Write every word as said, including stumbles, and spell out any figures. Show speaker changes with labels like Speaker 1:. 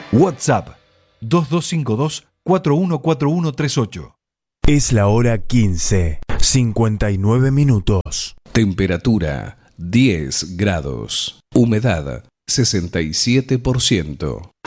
Speaker 1: WhatsApp dos dos cinco dos, cuatro uno cuatro uno tres ocho.
Speaker 2: Es la hora quince, cincuenta y nueve minutos.
Speaker 3: Temperatura diez grados. Humedad sesenta y siete por ciento.